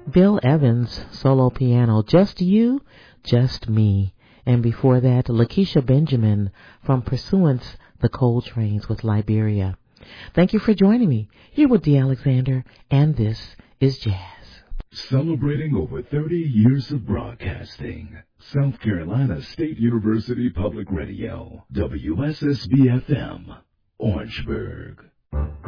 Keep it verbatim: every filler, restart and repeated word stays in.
Bill Evans, solo piano, Just You, Just Me. And before that, Lakeisha Benjamin from Pursuance, The Coltrane's with Liberia. Thank you for joining me. You're with Dee Alexander, and this is Jazz. Celebrating over thirty years of broadcasting. South Carolina State University Public Radio, W S S B F M, Orangeburg.